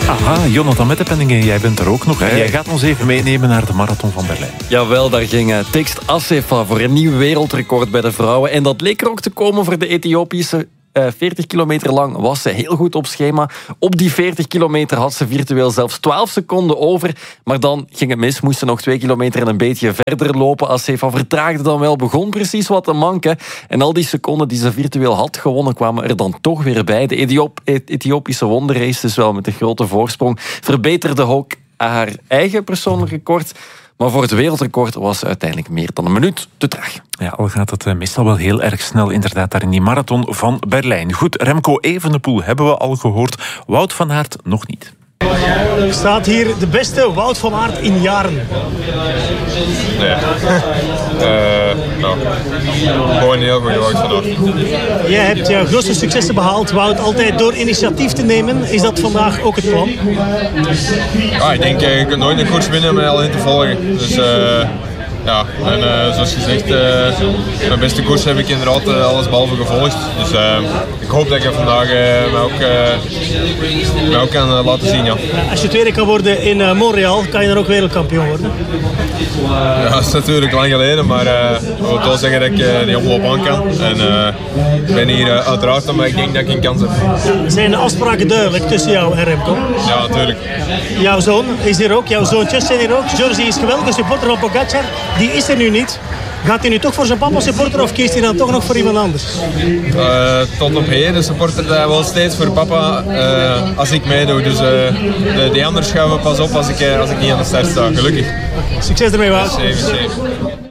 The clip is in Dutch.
Aha, Jonathan Mettepenningen, jij bent er ook nog. Jij gaat ons even meenemen naar de Marathon van Berlijn. Jawel, daar ging Tigst Assefa voor een nieuw wereldrecord bij de vrouwen. En dat leek er ook te komen voor de Ethiopische. 40 kilometer lang was ze heel goed op schema. Op die 40 kilometer had ze virtueel zelfs 12 seconden over. Maar dan ging het mis, moest ze nog 2 kilometer en een beetje verder lopen. Assefa vertraagde dan wel, begon precies wat te manken. En al die seconden die ze virtueel had gewonnen, kwamen er dan toch weer bij. De Ethiopische wonderrace, dus wel met een grote voorsprong, verbeterde ook haar eigen persoonlijk record. Maar voor het wereldrecord was ze uiteindelijk meer dan een minuut te traag. Ja, al gaat het meestal wel heel erg snel, inderdaad, daar in die Marathon van Berlijn. Goed, Remco Evenepoel hebben we al gehoord. Wout van Aert nog niet. Er staat hier de beste Wout van Aert in jaren. Nee. Gewoon heel goed Wout van Aert. Jij hebt jouw grootste successen behaald, Wout, altijd door initiatief te nemen. Is dat vandaag ook het plan? Ja, ik denk, je kunt nooit een koers winnen om al in te volgen. Dus ja, en zoals gezegd, mijn beste koers heb ik inderdaad alles behalve gevolgd. Dus ik hoop dat ik vandaag mij ook kan laten zien. Ja. Als je tweede kan worden in Montreal, kan je dan ook wereldkampioen worden? Ja, dat is natuurlijk lang geleden, maar ik wil wel zeggen dat ik die omloop aan kan. En ik ben hier uiteraard omdat ik denk dat ik een kans heb. Ja, zijn de afspraken duidelijk tussen jou en Remco? Ja, natuurlijk. Jouw zoon is hier ook, jouw zoontjes zijn hier ook. Georgi is geweldig, een supporter van Pogacar. Die is er nu niet. Gaat hij nu toch voor zijn papa supporter of kiest hij dan toch nog voor iemand anders? Tot op heden supportert hij wel steeds voor papa als ik meedoe. Dus die anderen schuiven pas op als ik niet aan de start sta. Gelukkig. Succes ermee, Wout. Zeker.